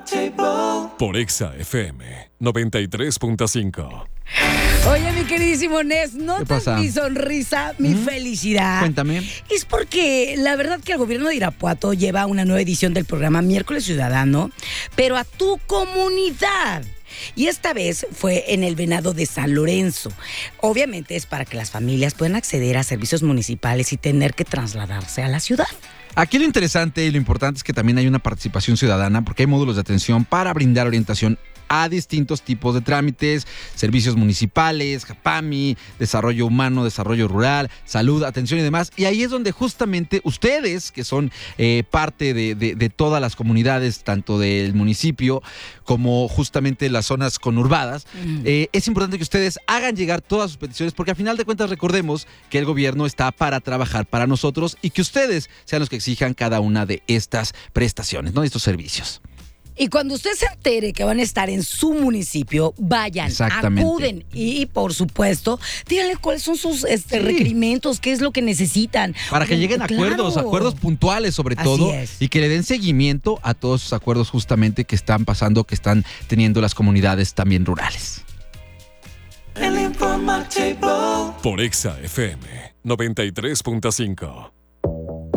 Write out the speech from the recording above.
Por Exa FM 93.5. Oye, mi queridísimo Nes, ¿Qué ¿notas pasa? mi sonrisa, mi felicidad? Cuéntame. Es porque la verdad que el gobierno de Irapuato lleva una nueva edición del programa Miércoles Ciudadano, pero a tu comunidad. Y esta vez fue en el Venado de San Lorenzo. Obviamente es para que las familias puedan acceder a servicios municipales y tener que trasladarse a la ciudad. Aquí lo interesante y lo importante es que también hay una participación ciudadana porque hay módulos de atención para brindar orientación a distintos tipos de trámites, servicios municipales, JAPAMI, desarrollo humano, desarrollo rural, salud, atención y demás. Y ahí es donde justamente ustedes, que son parte de todas las comunidades, tanto del municipio como justamente las zonas conurbadas, es importante que ustedes hagan llegar todas sus peticiones porque al final de cuentas recordemos que el gobierno está para trabajar para nosotros y que ustedes sean los que exijan cada una de estas prestaciones, ¿no? De estos servicios. Y cuando usted se entere que van a estar en su municipio, vayan, Exactamente. acuden y, por supuesto, díganle cuáles son sus requerimientos, qué es lo que necesitan. Para que lleguen a Claro. acuerdos puntuales sobre Así todo, es. y que le den seguimiento a todos esos acuerdos justamente que están pasando, que están teniendo las comunidades también rurales. Por Exa FM 93.5.